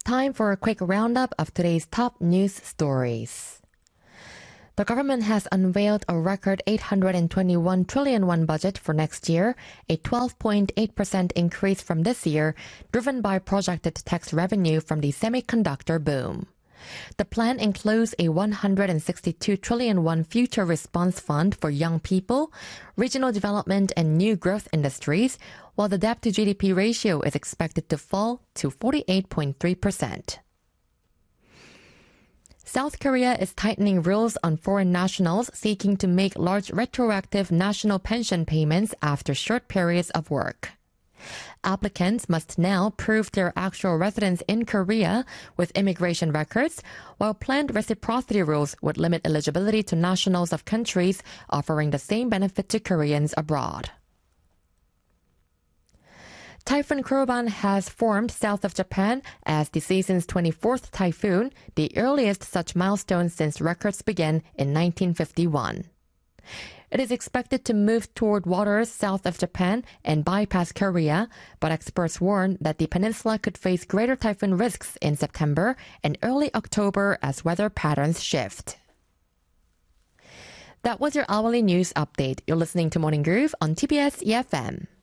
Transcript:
time for a quick roundup of today's top news stories. The government has unveiled a record 821 trillion won budget for next year, a 12.8% increase from this year, driven by projected tax revenue from the semiconductor boom. The plan includes a 162 trillion won future response fund for young people, regional development and new growth industries, while the debt to GDP ratio is expected to fall to 48.3%. South Korea is tightening rules on foreign nationals seeking to make large retroactive national pension payments after short periods of work. Applicants must now prove their actual residence in Korea with immigration records, while planned reciprocity rules would limit eligibility to nationals of countries offering the same benefit to Koreans abroad. Typhoon Kroban has formed south of Japan as the season's 24th typhoon, the earliest such milestone since records began in 1951. It is expected to move toward waters south of Japan and bypass Korea, but experts warn that the peninsula could face greater typhoon risks in September and early October as weather patterns shift. That was your hourly news update. You're listening to Morning Groove on TBS EFM.